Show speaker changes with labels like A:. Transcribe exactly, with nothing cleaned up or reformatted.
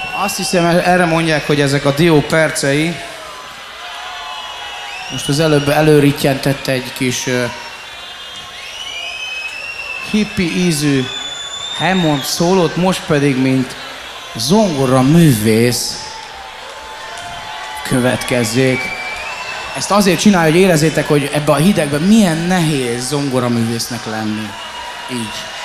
A: Azt hiszem, erre mondják, hogy ezek a dió percei. Most az előbb előrittyentette egy kis uh, hippi ízű Hammond szólót, most pedig, mint zongora művész következzék. Ezt azért csinálja, hogy érezzétek, hogy ebben a hidegben milyen nehéz zongora művésznek lenni. Így.